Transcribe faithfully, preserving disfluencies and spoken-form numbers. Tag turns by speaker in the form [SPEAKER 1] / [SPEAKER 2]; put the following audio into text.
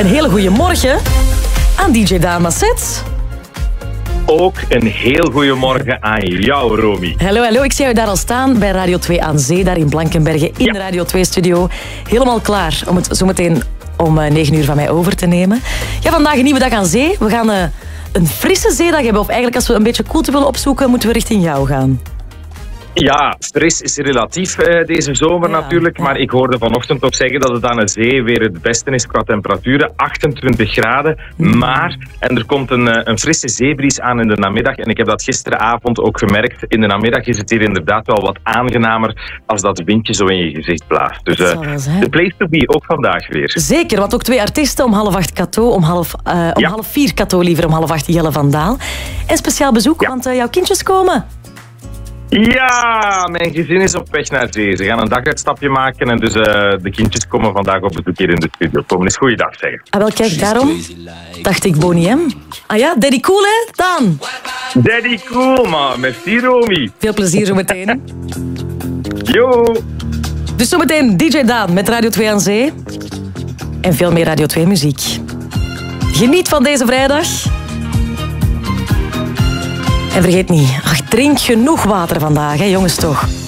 [SPEAKER 1] een hele goede morgen aan D J Daan Masset.
[SPEAKER 2] Ook een heel goede morgen aan jou, Romy.
[SPEAKER 1] Hallo, hallo. Ik zie jou daar al staan bij Radio twee aan Zee, daar in Blankenberge, in ja. de Radio twee-studio. Helemaal klaar om het zometeen om negen uur van mij over te nemen. Ja, vandaag een nieuwe dag aan zee. We gaan uh, een frisse zeedag hebben. Of eigenlijk, als we een beetje koelte willen opzoeken, moeten we richting jou gaan.
[SPEAKER 2] Ja, fris is relatief uh, deze zomer ja, natuurlijk. Ja. Maar ik hoorde vanochtend ook zeggen dat het aan de zee weer het beste is qua temperaturen. achtentwintig graden. Mm. Maar, en er komt een, een frisse zeebries aan in de namiddag. En ik heb dat gisteravond ook gemerkt. In de namiddag is het hier inderdaad wel wat aangenamer als dat windje zo in je gezicht blaast. Dus uh, de place to be, ook vandaag weer.
[SPEAKER 1] Zeker, want ook twee artiesten om half acht Kato, om half, uh, om ja. half vier Kato liever, om half acht Jelle van Daal. En speciaal bezoek, ja. want uh, jouw kindjes komen.
[SPEAKER 2] Ja, mijn gezin is op weg naar zee. Ze gaan een daguitstapje maken en dus uh, de kindjes komen vandaag op bezoek hier in de studio. Komen eens goeiedag zeggen.
[SPEAKER 1] Ah, wel kijk, daarom dacht ik Bonnie M. Ah ja, Daddy Cool hè, Daan?
[SPEAKER 2] Daddy Cool, man. Merci, Romy.
[SPEAKER 1] Veel plezier zometeen.
[SPEAKER 2] Yo.
[SPEAKER 1] Dus zometeen D J Daan met Radio twee aan Zee. En veel meer Radio twee muziek. Geniet van deze vrijdag. En vergeet niet, ach, drink genoeg water vandaag, hè, jongens toch.